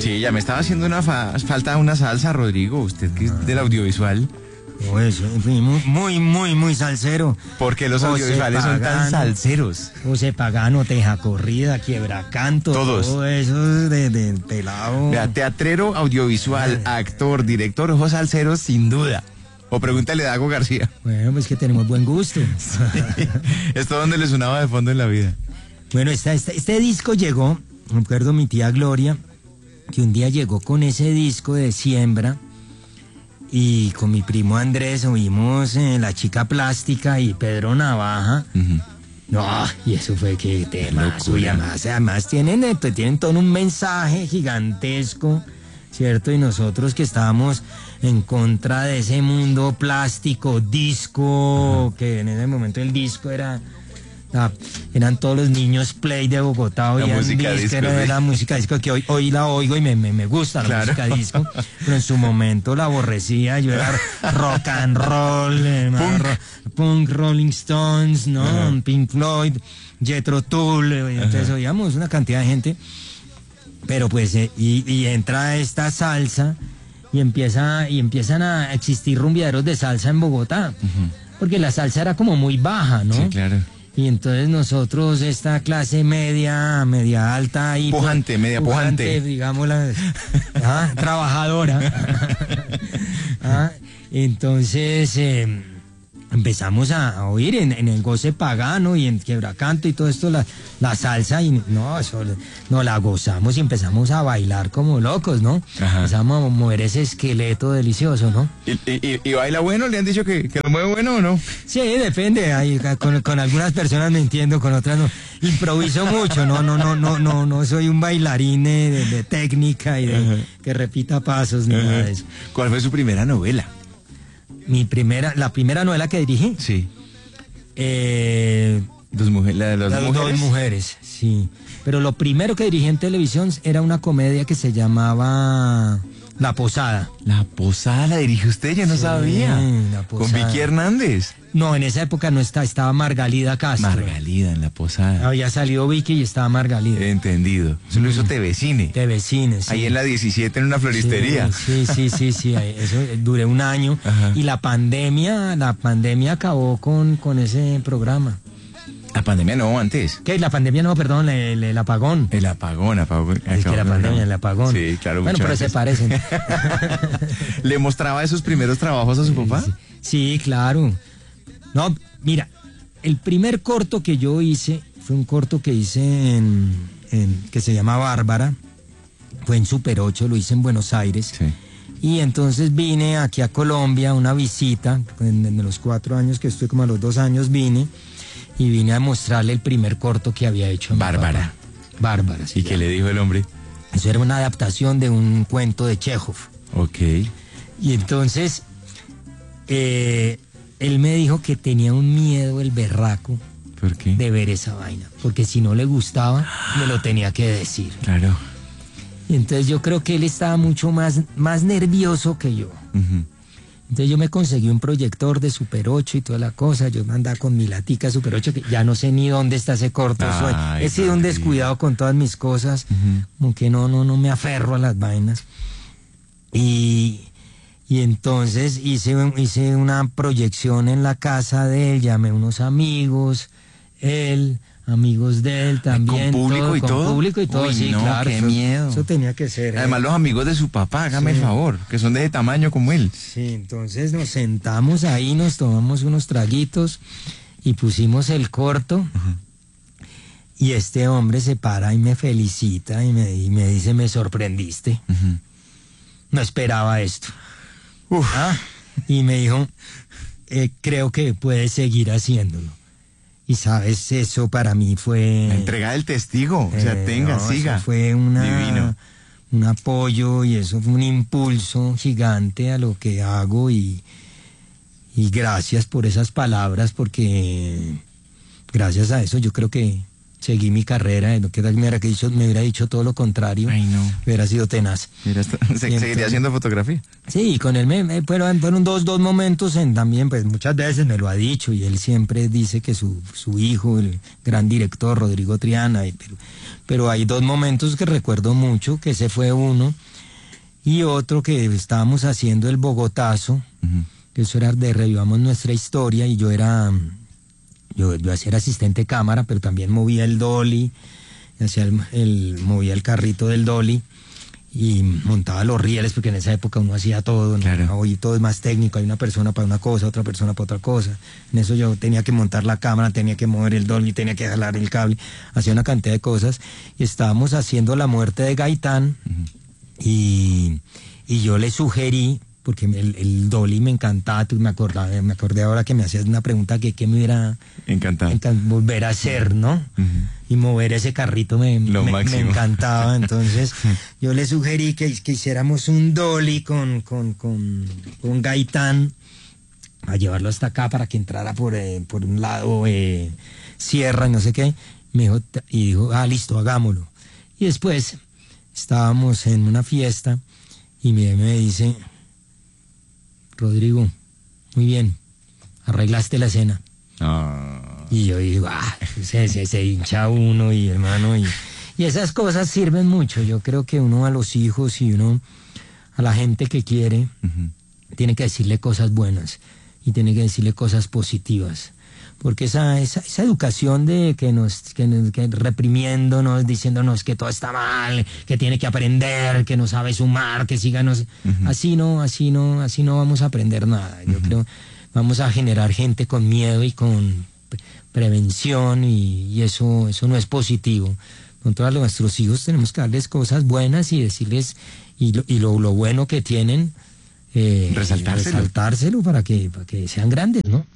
Sí, ya me estaba haciendo una falta una salsa, Rodrigo, usted que es del audiovisual. Pues, muy salsero. ¿Por qué los audiovisuales son tan salseros? José Pagano, Teja Corrida, Quiebracanto, todos. Todo eso de pelado. Vea, teatrero, audiovisual, actor, director, ojos salseros, sin duda. O pregúntale a Dago García. Bueno, pues que tenemos buen gusto. Sí. Esto donde le sonaba de fondo en la vida. Bueno, este disco llegó, recuerdo mi tía Gloria, que un día llegó con ese disco de Siembra. Y con mi primo Andrés oímos La Chica Plástica y Pedro Navaja. No, y eso fue que temas. Y además tienen todo un mensaje gigantesco, ¿cierto? Y nosotros que estábamos en contra de ese mundo plástico, disco, que en ese momento el disco eran todos los niños play de Bogotá, la música disco, era la música disco que hoy la oigo y me gusta la música disco, pero en su momento la aborrecía. Yo era rock and roll, punk, Rolling Stones, ¿no? Pink Floyd, Jethro Tull, entonces oíamos una cantidad de gente, pero pues y entra esta salsa y empiezan a existir rumbeaderos de salsa en Bogotá, porque la salsa era como muy baja, ¿no? Sí, claro. Y entonces nosotros, esta clase media alta y media pujante, digamos, trabajadora. Entonces empezamos a oír en el Goce Pagano y en Quiebracanto y todo esto la salsa, y no la gozamos y empezamos a bailar como locos, ¿no? Ajá. Empezamos a mover ese esqueleto delicioso, ¿no? ¿Y baila bueno? ¿Le han dicho que lo mueve bueno o no? Sí, depende. Con algunas personas me entiendo, con otras no. Improviso mucho, no soy un bailarín de técnica y que repita pasos ni nada de eso. ¿Cuál fue su primera novela? La primera novela que dirigí. Sí. La de las dos mujeres, sí. Pero lo primero que dirigí en televisión era una comedia que se llamaba La Posada. La Posada la dirige usted, yo no sabía. La Posada. Con Vicky Hernández. No, en esa época no estaba Margalida Castro. Margalida en La Posada. Había salido Vicky y estaba Margalida. Entendido. Eso lo hizo TV-Cine. TV-Cine, sí. Ahí en la 17 en una floristería. Sí. Eso duré un año. Ajá. Y la pandemia acabó con ese programa. La pandemia no, antes. ¿Qué? La pandemia no, perdón, el apagón. El apagón. Es que la pandemia, el apagón. Sí, claro. Bueno, pero antes. se parecen. ¿Le mostraba esos primeros trabajos a su papá? Sí, claro. No, mira, el primer corto que yo hice fue un corto que hice que se llama Bárbara. Fue en Super 8, lo hice en Buenos Aires. Sí. Y entonces vine aquí a Colombia, una visita, en los 4 años que estuve, como a los 2 años vine a mostrarle el primer corto que había hecho. Bárbara. Bárbara, sí. ¿Y qué le dijo el hombre? Eso era una adaptación de un cuento de Chekhov. Ok. Y entonces, él me dijo que tenía un miedo, el berraco, ¿por qué? de ver esa vaina. Porque si no le gustaba, me lo tenía que decir. Claro. Y entonces yo creo que él estaba mucho más nervioso que yo. Entonces yo me conseguí un proyector de Super 8 y toda la cosa. Yo andaba con mi latica Super 8, que ya no sé ni dónde está ese corto. He sido un descuidado con todas mis cosas. Como que no me aferro a las vainas. Y entonces hice una proyección en la casa de él, llamé a unos amigos, amigos de él también. ¿Con público y todo? Con público y todo, Uy, sí, no, claro. qué miedo. Eso tenía que ser. Además, los amigos de su papá, hágame el favor, que son de ese tamaño como él. Sí, entonces nos sentamos ahí, nos tomamos unos traguitos y pusimos el corto. Y este hombre se para y me felicita y me dice, me sorprendiste. No esperaba esto. Y me dijo, creo que puedes seguir haciéndolo. Y sabes, eso para mí fue... La entrega del testigo, o sea, siga. Eso fue divino. Un apoyo y eso fue un impulso gigante a lo que hago y gracias por esas palabras, porque gracias a eso yo creo que seguí mi carrera, que tal me hubiera dicho todo lo contrario. Ay, no. Hubiera sido tenaz. Mira, seguiría haciendo fotografía. Sí, con él fueron dos momentos también, pues muchas veces me lo ha dicho, y él siempre dice que su hijo, el gran director Rodrigo Triana, pero hay dos momentos que recuerdo mucho, que ese fue uno, y otro que estábamos haciendo el Bogotazo, que eso era de Revivamos Nuestra Historia, y yo era asistente de cámara, pero también movía el dolly, movía el carrito del dolly, y montaba los rieles, porque en esa época uno hacía todo, ¿no? Claro. Hoy todo es más técnico, hay una persona para una cosa, otra persona para otra cosa. En eso yo tenía que montar la cámara, tenía que mover el dolly, tenía que jalar el cable, hacía una cantidad de cosas, y estábamos haciendo La Muerte de Gaitán, y yo le sugerí, porque el dolly me encantaba, me acordé ahora que me hacías una pregunta que me hubiera encantado volver a hacer, ¿no? Y mover ese carrito me encantaba. Entonces yo le sugerí que hiciéramos un dolly con Gaitán, a llevarlo hasta acá para que entrara por un lado sierra y no sé qué. Me dijo, y dijo, listo, hagámoslo. Y después estábamos en una fiesta y me dice: Rodrigo, muy bien, arreglaste la escena. Y yo digo, se hincha uno, y hermano, y esas cosas sirven mucho. Yo creo que uno a los hijos y uno a la gente que quiere tiene que decirle cosas buenas y tiene que decirle cosas positivas. Porque esa educación de que reprimiéndonos, diciéndonos que todo está mal, que tiene que aprender, que no sabe sumar, que síganos, así no vamos a aprender nada. Yo creo vamos a generar gente con miedo y con prevención, y eso no es positivo. Con todos nuestros hijos tenemos que darles cosas buenas y decirles y lo bueno que tienen, resaltárselo para que sean grandes, ¿no?